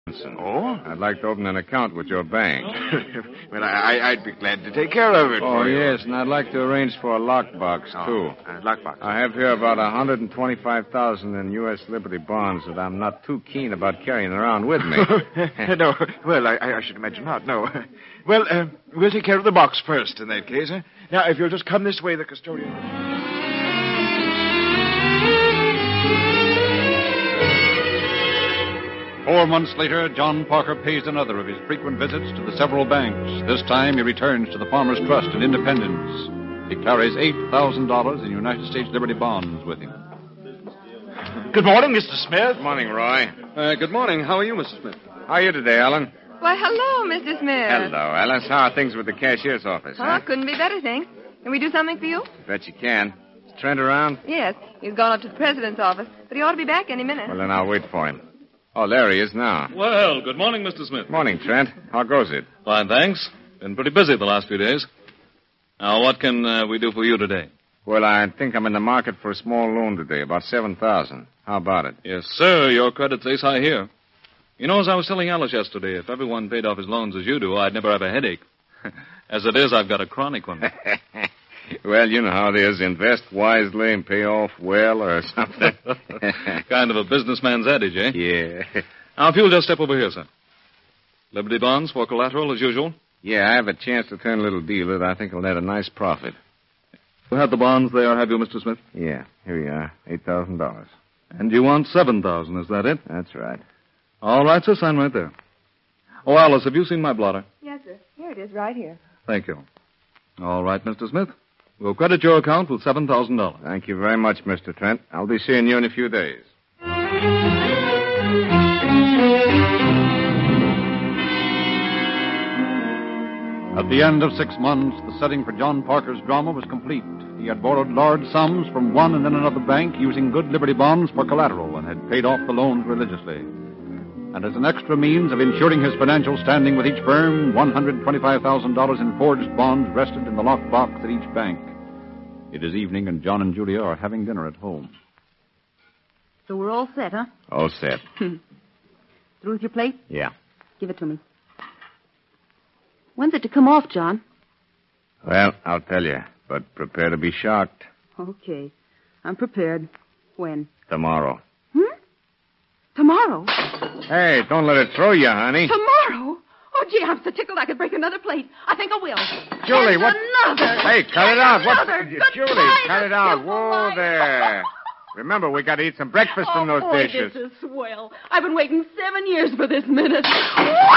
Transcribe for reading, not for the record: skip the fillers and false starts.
Oh? I'd like to open an account with your bank. Well, I'd be glad to take care of it. Oh, yes, and I'd like to arrange for a lockbox, too. Lockbox. I have here about $125,000 in U.S. Liberty bonds that I'm not too keen about carrying around with me. No, well, I should imagine not, no. Well, we'll take care of the box first in that case. Huh? Now, if you'll just come this way, the custodian... 4 months later, John Parker pays another of his frequent visits to the several banks. This time, he returns to the Farmers Trust in Independence. He carries $8,000 in United States Liberty bonds with him. Good morning, Mr. Smith. Good morning, Roy. Good morning. How are you, Mr. Smith? How are you today, Ellen? Why, hello, Mr. Smith. Hello, Alice. How are things with the cashier's office, huh? Couldn't be better, thanks. Can we do something for you? Bet you can. Is Trent around? Yes. He's gone up to the president's office, but he ought to be back any minute. Well, then I'll wait for him. Oh, there he is now. Well, good morning, Mr. Smith. Morning, Trent. How goes it? Fine, thanks. Been pretty busy the last few days. Now, what can we do for you today? Well, I think I'm in the market for a small loan today, about $7,000. How about it? Yes, sir. Your credit's ace high here. You know, as I was telling Alice yesterday, if everyone paid off his loans as you do, I'd never have a headache. As it is, I've got a chronic one. Well, you know how it is. Invest wisely and pay off well or something. Kind of a businessman's adage, eh? Yeah. Now, if you'll just step over here, sir. Liberty bonds for collateral as usual? Yeah, I have a chance to turn a little deal that I think will net a nice profit. You have the bonds there, have you, Mr. Smith? Yeah, here you are. $8,000. And you want $7,000, is that it? That's right. All right, sir. Sign right there. Oh, Alice, have you seen my blotter? Yes, sir. Here it is, right here. Thank you. All right, Mr. Smith. We'll credit your account with $7,000. Thank you very much, Mr. Trent. I'll be seeing you in a few days. At the end of 6 months, the setting for John Parker's drama was complete. He had borrowed large sums from one and then another bank using good Liberty bonds for collateral and had paid off the loans religiously. And as an extra means of ensuring his financial standing with each firm, $125,000 in forged bonds rested in the locked box at each bank. It is evening, and John and Julia are having dinner at home. So we're all set, huh? All set. Through with your plate? Yeah. Give it to me. When's it to come off, John? Well, I'll tell you, but prepare to be shocked. Okay. I'm prepared. When? Tomorrow. Tomorrow? Hey, don't let it throw you, honey. Tomorrow? Oh, gee, I'm so tickled I could break another plate. I think I will. Julie, and what? Another. Hey, cut it out. Another. What? Julie, Goodbye, cut it out. beautiful Whoa life. there. Remember, we got to eat some breakfast from those boy, dishes. This is swell. I've been waiting 7 years for this minute. Wow!